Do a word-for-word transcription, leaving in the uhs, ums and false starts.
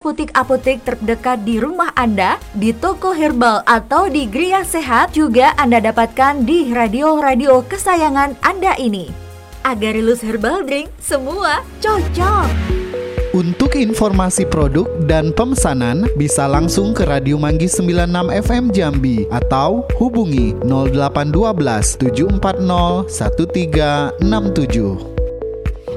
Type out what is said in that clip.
apotek-apotek terdekat di rumah Anda, di toko herbal atau di Gria Sehat juga Anda dapatkan di radio-radio kesayangan Anda ini. Agarelus Herbal Drink, semua cocok. Untuk informasi produk dan pemesanan bisa langsung ke Radio Manggis sembilan puluh enam F M Jambi atau hubungi nol delapan satu dua tujuh empat nol satu tiga enam tujuh.